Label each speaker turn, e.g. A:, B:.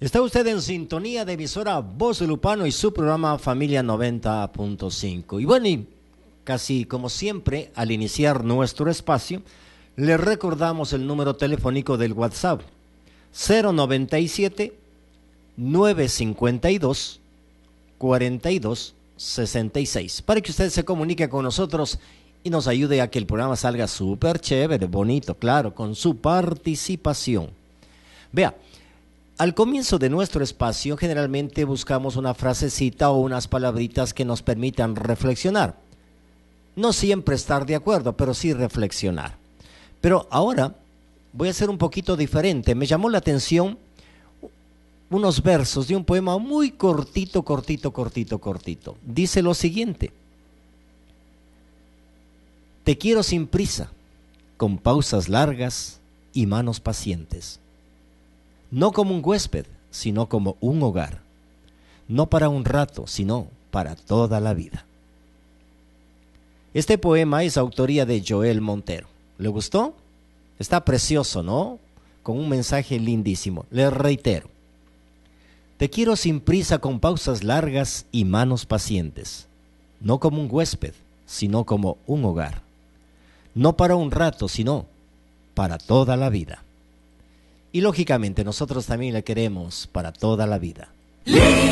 A: Está usted en sintonía de emisora Voz de Lupano y su programa Familia 90.5. Y bueno, y casi como siempre, al iniciar nuestro espacio, le recordamos el número telefónico del WhatsApp: 097 952 42 66, para que usted se comunique con nosotros y nos ayude a que el programa salga súper chévere, bonito, claro, con su participación. Vea, al comienzo de nuestro espacio generalmente buscamos una frasecita o unas palabritas que nos permitan reflexionar. No siempre estar de acuerdo, pero sí reflexionar. Pero ahora voy a ser un poquito diferente. Me llamó la atención unos versos de un poema muy cortito. Dice lo siguiente: te quiero sin prisa, con pausas largas y manos pacientes. No como un huésped, sino como un hogar. No para un rato, sino para toda la vida. Este poema es autoría de Joel Montero. ¿Le gustó? Está precioso, ¿no? Con un mensaje lindísimo. Le reitero: te quiero sin prisa, con pausas largas y manos pacientes. No como un huésped, sino como un hogar. No para un rato, sino para toda la vida. Y lógicamente nosotros también la queremos para toda la vida.